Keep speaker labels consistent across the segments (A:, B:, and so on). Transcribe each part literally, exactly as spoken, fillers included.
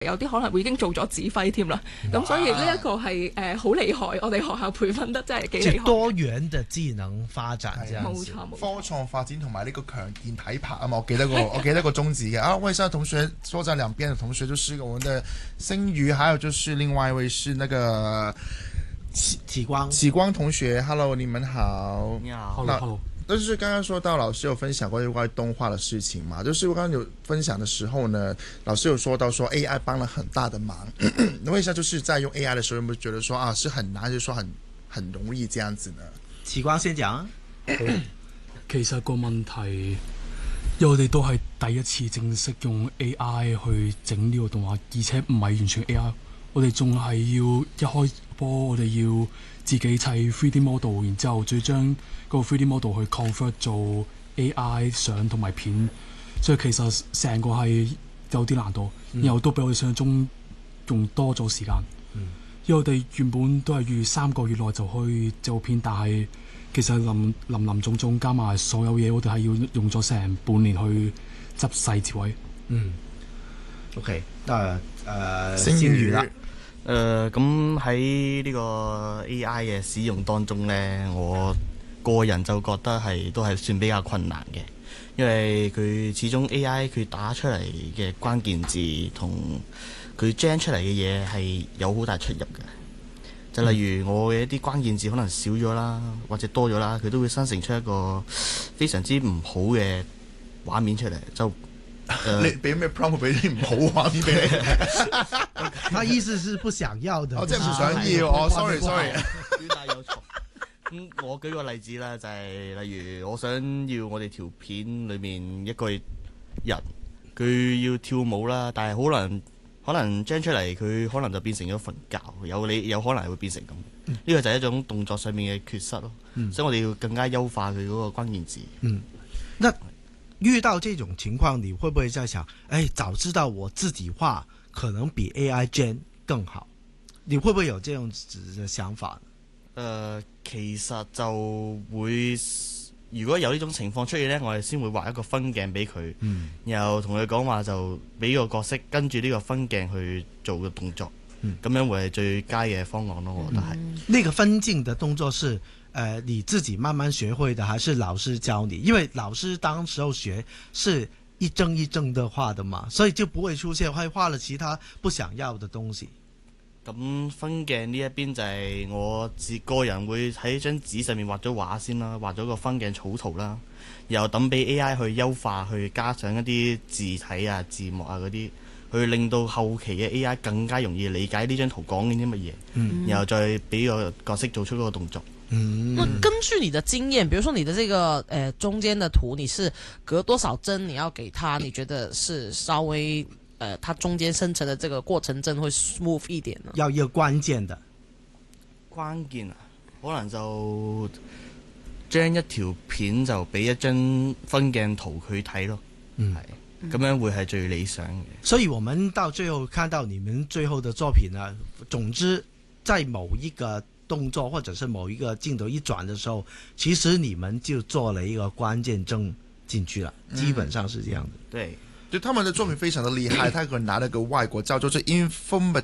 A: 有啲可能會已經做咗指揮添啦，咁所以呢一個係誒好厲害，我哋學校培訓得真係幾厲害。
B: 即係多元嘅技能發展，這樣子。
A: 冇錯冇錯。
C: 科創發展同埋呢個強健體魄啊嘛，我記得個我記得個宗旨嘅啊。魏校同學坐在兩邊的同學就是我們的星宇，還有就是另外一位是那個
B: 啟光
C: 啟光同學。Hello， 你們好。
D: 你好。
C: 那
D: Hello。
C: 但是剛剛說到老師有分享過有關於動畫的事情嘛，就是我剛剛有分享的時候呢，老師有說到說 A I 幫了很大的忙。那為啥就是在用 A I 的時候，有冇有覺得說啊是很難，還是說很很容易這樣子呢？
B: 啟光先講。
D: 其實個問題，因為我哋都係第一次正式用 A I 去整呢個動畫，而且唔係完全 A I， 我哋仲係要一開波，我哋要自己砌 three D model， 然之後再將個 three D model 去 convert 做 A I 相同埋片，所以其實成個係有啲難度，嗯、然後都比我哋想象中用多咗時間。嗯、因為我哋原本都係預三個月內就可以做片，但係其實林林林總總加埋所有嘢，我哋係要用咗成半年去執細節位。
B: 嗯。OK，那誒星宇啦。
E: 誒咁喺呢個 A I 嘅使用當中呢，我個人就覺得係都係算比較困難嘅，因為佢始終 A I 佢打出嚟嘅關鍵字同佢 gen 出嚟嘅嘢係有好大出入嘅。就例如我嘅一啲關鍵字可能少咗啦，或者多咗啦，佢都會生成出一個非常之唔好嘅畫面出嚟。就
C: 你俾咩 prompt 俾啲唔好畫面俾你？
B: 他意思是不想要的。
C: 我真係唔想要，我 sorry sorry。
E: 表達有錯。咁我舉個例子啦，就係、是、例如我想要我哋條片裏面一個人佢要跳舞啦，但係可能可能 gen 出嚟佢可能就變成咗瞓覺，有你有可能會變成咁。呢、嗯、個就係一種動作上面嘅缺失咯。嗯、所以我哋要更加優化佢嗰個關鍵字。
B: 嗯，那遇到這種情況，你會不會在想，哎，早知道我自己畫可能比 A I gen 更好？你會不會有這樣子嘅想法？
E: 誒、呃，其實就會，如果有呢種情況出現呢，我哋先會畫一個分鏡俾佢，嗯、然後同佢講話就俾個角色跟住呢個分鏡去做個動作，咁、嗯、樣會係最佳嘅方案咯。我覺得係。
B: 嗯、那個分鏡的動作是。呃，你自己慢慢學會的，還是老師教你？因為老師當時候學是一幀一幀的畫的嘛，所以就不會出現會畫了其他不想要的東西。
E: 咁分鏡呢一邊就係我自個人會喺張紙上面畫咗畫先啦，畫咗個分鏡草圖啦，然後等俾 A I 去優化，去加上一啲字體啊、字幕啊嗰啲，去令到後期嘅 A I 更加容易理解呢張圖講緊啲乜嘢，嗯、然後再俾個角色做出嗰個動作。
F: 嗯，那根據你的經驗，比如說你的這個誒、呃、中間的圖，你是隔多少幀你要給他？你覺得是稍微誒、呃，它中間生成的這個過程幀會 smooth 一點呢？
B: 要一個關鍵的
E: 關鍵啊，可能就將一條片就俾一張分鏡圖佢睇咯，嗯，係咁樣會係最理想嘅。
B: 所以我們到最後看到你們最後的作品呢，總之在某一個動作或者是某一個鏡頭一轉的時候，其實你們就做了一個關鍵幀進去了，嗯、基本上是這樣的。
E: 對，
C: 就他們的作品非常的厲害，他可能拿了個外國叫做是 Inform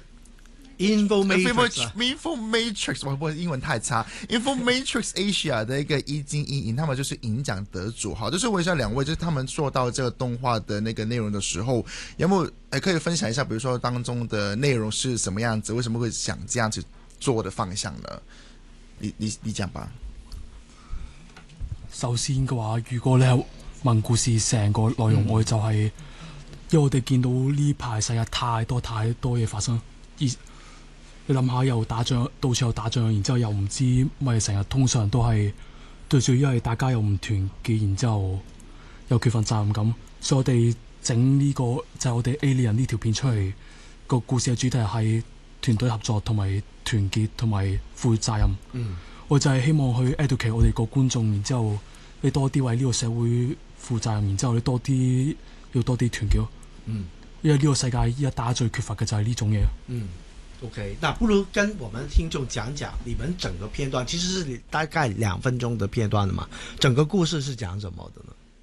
B: Infomatrix
C: Infomatrix， 我英文太差，Infomatrix Asia 的一個一金一銀，他們就是銀獎得主。好，就是問一下兩位，就是他們做到這個動畫的那個內容的時候，有冇誒可以分享一下，比如說當中的內容是什麼樣子，為什麼會想這樣子做的方向呢？你你你講吧。
D: 首先嘅話，如果你係問故事成個內容，我就係、是，因為我哋見到呢排世界太多太多嘢發生，而你諗下又打仗，到處又打仗，然之後又唔知咪成日，通常都係最主要係大家又唔團結，然之後又缺乏責任感，所以我哋整呢個就係、是、我哋 Alien 呢條片出嚟，個故事嘅主題係團隊合作同埋團結同埋負責任。嗯，我就係希望去 educate 我哋個觀眾，然之後你多啲為呢個社會負責任，然之後你多啲要多啲團結。嗯，因為呢個世界依家大家最缺乏嘅就係呢種嘢。嗯。
B: OK，那不如跟我們聽眾講講你們整個片段，其實是大概兩分鐘的片段的嘛，整個故事是講什麼的呢？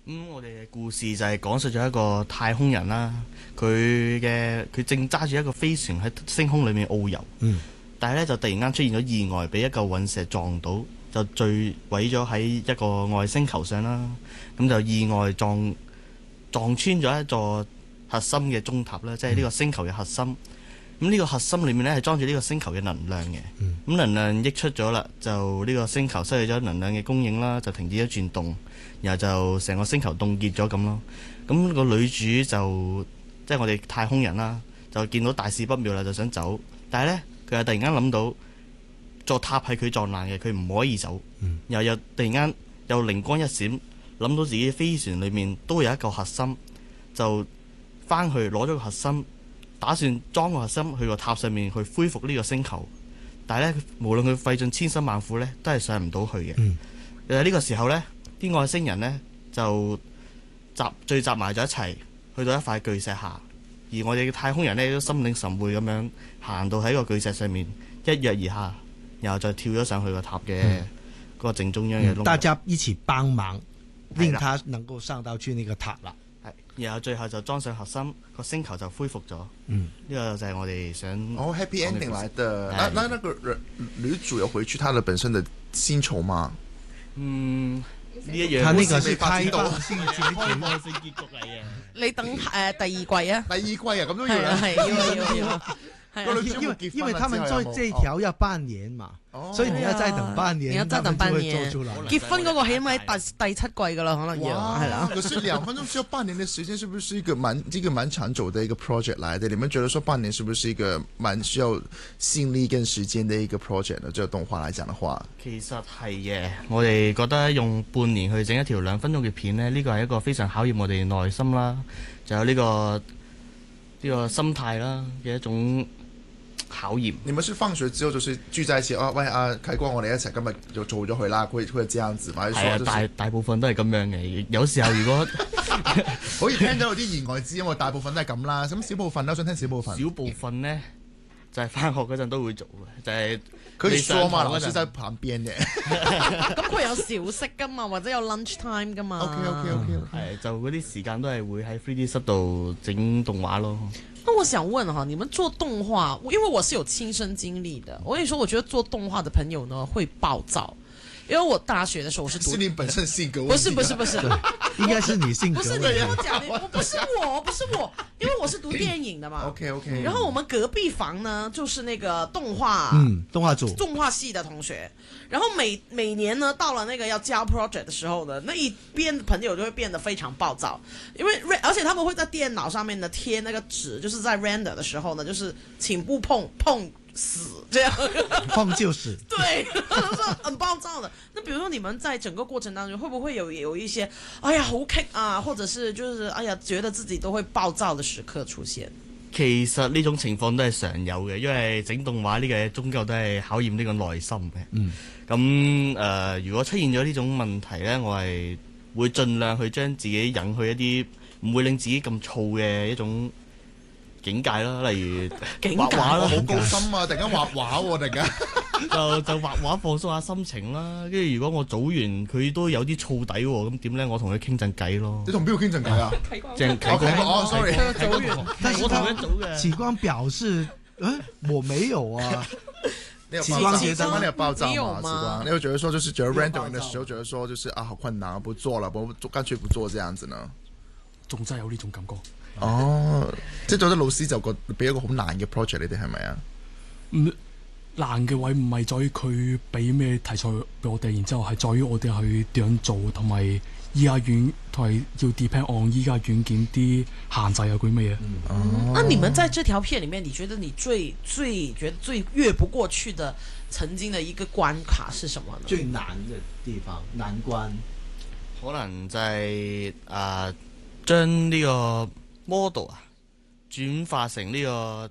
E: 咁我哋嘅故事就係講述咗一個太空人啦，佢嘅佢正揸住一個飛船喺星空裏面遨遊，
B: 嗯，
E: 但係咧就突然間出現咗意外，俾一嚿隕石撞到，就墜毀咗喺一個外星球上啦。咁就意外撞撞穿咗一座核心嘅鐘塔啦，即係呢個星球嘅核心。咁呢個核心裏面咧係裝住呢個星球嘅能量嘅，咁、嗯、能量溢出咗啦，就呢個星球失去咗能量嘅供應啦，就停止咗轉動，然後就成個星球凍結咗咁咯。咁、個女主就即係我哋太空人啦，就見到大事不妙啦，就想走，但係咧佢又突然間諗到座塔係佢撞爛嘅，佢唔可以走，嗯、然後又突然間又靈光一閃，諗到自己飛船裏面都有一個核心，就翻去攞咗個核心。打算裝個核心去個塔上面去恢復呢個星球，但係咧無論佢費盡千辛萬苦咧，都係上唔到去嘅。誒呢、嗯、個時候咧，啲外星人咧就集聚集埋咗一齊，去到一塊巨石下，而我哋嘅太空人咧都心領神會咁樣行到喺個巨石上面一躍而下，然後就跳咗上去個塔嘅嗰個正中央嘅窿、嗯。
B: 大家一起幫忙，令他能夠上到去那個塔啦。
E: 然後最後就裝上核心，個星球就恢復咗。嗯，呢個就係我哋想
C: 哦 happy ending 來的。那那那個人女主有回去她的本身的星球嗎？
E: 嗯，呢一樣。
B: 他那個是開放性結
E: 開放性結局嚟嘅。
F: 你等誒、呃、第二季啊？
C: 第二季啊，咁都要
F: 啊？係要要要。
B: 因為因為他們做這條要半年嘛，哦、所以你要再等半年，
F: 你要再等半年。
B: 做出來
F: 結婚嗰個起碼喺第第七季噶啦，可能要係啦。
C: 可是兩分鐘需要半年的時間，是不是一個蠻一個蠻長久的一個 project 來的？你們覺得說半年是不是一個蠻需要心力跟時間的一個 project 呢？這個動畫來講的話，
E: 其實係嘅，我哋覺得用半年去整一條兩分鐘嘅片呢，呢個係一個非常考驗我哋內心啦，就有呢、這個呢、這個心態啦嘅一種。考驗。
C: 你們是放學之後就是聚在一起啊？喂啊，啟光，我哋一齊今日就做咗佢啦，會會這樣子嘛？係啊，
E: 大大部分都係咁樣嘅。有時候如果
C: 可以聽到有啲言外之音，因為大部分都係咁啦。咁小部分啦，想聽小部分。
E: 小部分呢，就係翻學嗰陣都會做嘅，就係
C: 可以說嘛，老師在旁邊嘅。
F: 咁佢有小息噶嘛，或者有 lunch time 噶嘛。
C: OK OK OK。
E: 係就嗰啲時間都係會喺 三 D 室度整動畫咯。
F: 那我想問哈，你們做動畫，因為我是有親身經歷的。我跟你說，我覺得做動畫的朋友呢會暴躁，因為我大學的時候我是讀。
C: 是你本身性格問題、啊？
F: 不是不是不是，
B: 應該是你性格。
F: 不是你跟我講，我不是我，不是我，因為我是讀電影的嘛。
C: OK OK。
F: 然後我們隔壁房呢，就是那個動畫，
B: 嗯，動畫組，
F: 動畫系的同學。然後每每年呢，到了那個要交 project 的時候呢，那一邊的朋友就會變得非常暴躁，因為而且他們會在電腦上面呢貼那個紙，就是在 render 的時候呢，就是請不碰碰死這樣，
B: 碰就死。
F: 對，就是很暴躁的。那比如說你們在整個過程當中，會不會有有一些哎呀好棘啊，或者是就是哎呀覺得自己都會暴躁的時刻出現？
E: 其實呢種情況都係常有嘅，因為整動畫呢個終究都係考驗呢個耐心嘅。嗯。咁誒、呃，如果出現咗呢種問題呢，我係會盡量去將自己引去一啲唔會令自己咁燥嘅一種境界啦，例如畫畫啦，
C: 好高深啊！突然間畫畫喎，突然間
E: 就就畫畫放鬆下心情啦。跟住如果我組完佢都有啲燥底喎，咁點咧？我同佢傾陣偈咯。
C: 你同邊個傾陣偈啊？
E: 鄭啟光
C: 哦，sorry，
F: 組完，
B: 但是
E: 我同一組嘅。
B: 啟光表示，誒，我沒有啊。
C: 啟光其實在你有暴躁
F: 嘛？
C: 啟光，你會覺得說，就是覺得 rendering 的時候，覺得說，就是啊，好困難，不做了，不做，乾脆不做這樣子呢？
D: 仲真係有呢種感覺。
C: 哦，即係做得老師就覺俾一個好難嘅 project，你哋係咪啊？
D: 唔難嘅位唔係在於佢俾咩題材俾我哋，然之後係在於我哋去點樣做，同埋依家軟同埋要 depend on 依家軟件啲限制啊嗰啲乜嘢。
F: 嗯，那你們在這條片裡面，你覺得你最最覺得最越不過去的曾經的一個關卡是什麼呢？
B: 最難嘅地方，難關
E: 可能就係誒將呢個 model 啊，轉化成呢個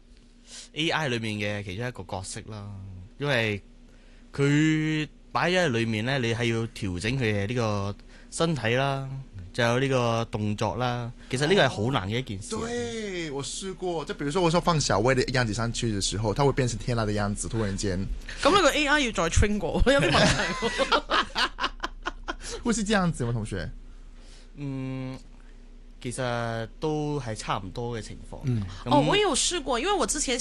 E: A I 裏面嘅其中一個角色啦，因為佢擺咗喺裏面咧，你係要調整佢嘅呢個身體啦，就有呢個動作啦。其實呢個係好難嘅一件事。
C: 對，我試過，就比如說我說放小薇的樣子上去嘅時候，它會變成天籟的樣子，突然間。
F: 咁呢個 A I 要再 train 過，有啲問題。
C: 會是這樣子嗎，同學？
E: 嗯，其實都係差唔多嘅情況。
B: 嗯，
F: 哦，我有試過，因為我之前